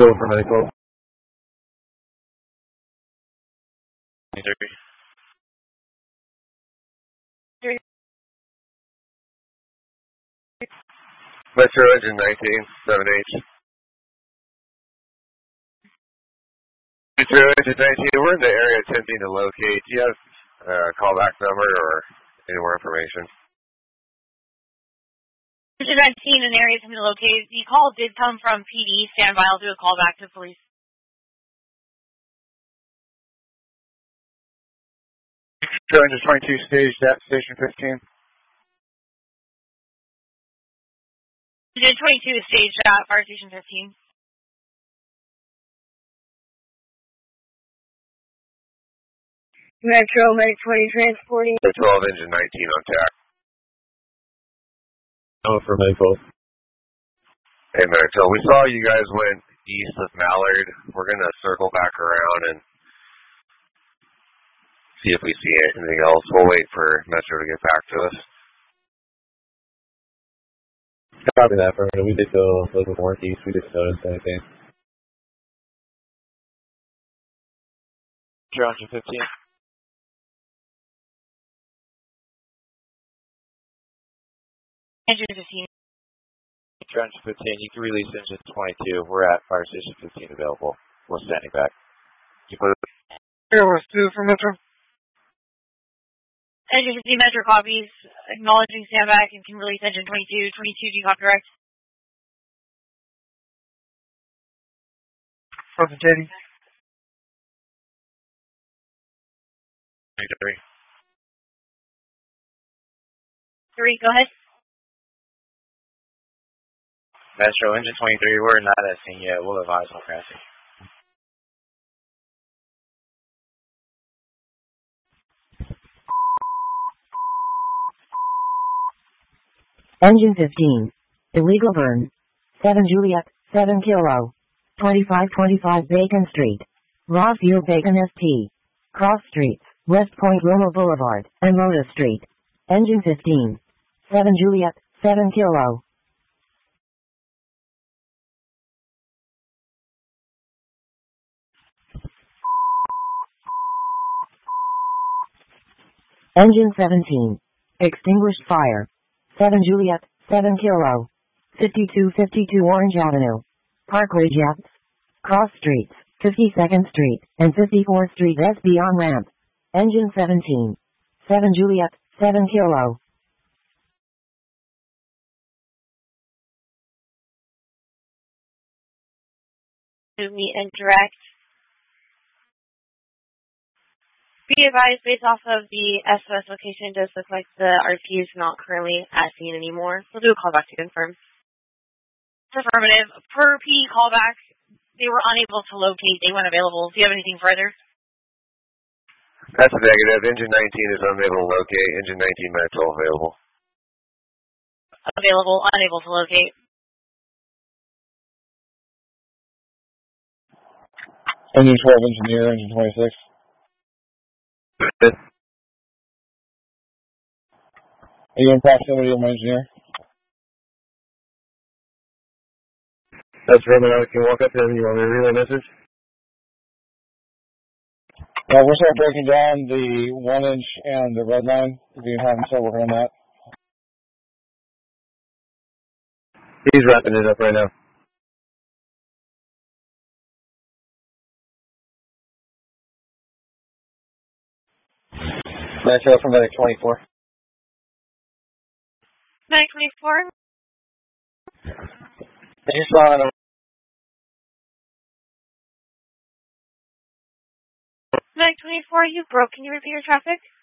Bill for medical. Metro engine 19, 7H. Metro engine 19, we're in the area attempting to locate. Do you have a callback number or any more information? Engine 19 in the area attempting to locate. The call did come from PD. Stand by, I'll do a call back to police. Metro engine 22 staged at station 15. Engine 22 is staged at fire station 15. Metro, Medic 20 transporting. The 12 engine 19 on TAC. Oh, for medical. Hey, Metro, we saw you guys went east of Mallard. We're going to circle back around and see if we see anything else. We'll wait for Metro to get back to us. Copy that, bro. We did go a little bit northeast. We didn't notice anything. Engine 15. Engine 15. Engine 15, you can release engine 22. We're at fire station 15 available. We're standing back. Airless 2 for Metro. Engine 15 Metro copies, acknowledging stand back and can release engine 22. 22, do you copy direct? Representing. 3, go ahead. Metro, engine 23, we're not at scene yet. We'll advise on crashing. Engine 15. Illegal burn. 7 Juliet, 7 Kilo. 2525 Bacon Street. Raw Fuel Bacon ST. Cross Streets, West Point Roma Boulevard, and Lotus Street. Engine 15. 7 Juliet, 7 Kilo. Engine 17. Extinguished fire. 7 Juliet, 7 Kilo. 5252 Orange Avenue. Parkway Jets. Cross Streets, 52nd Street, and 54th Street SB on ramp. Engine 17. 7 Juliet, 7 Kilo. To meet and direct. Be advised, based off of the SOS location, it does look like the RP is not currently at scene anymore. We'll do a callback to confirm. It's affirmative. Per P callback, they were unable to locate. They weren't available. Do you have anything further? That's a negative. Engine 19 is unable to locate. Engine 19 Metro available. Available, unable to locate. Engine 12 engineer, engine 26. Good. Are you in proximity of my engineer? That's Roman. I can walk up to him. You want me to relay message? We're still breaking down the 1 inch and the red line. If you can have him start working on that. He's wrapping it up right now. Metro from Medic 24. Medic 24? I just saw it. Medic 24, you broke. Can you repeat your traffic?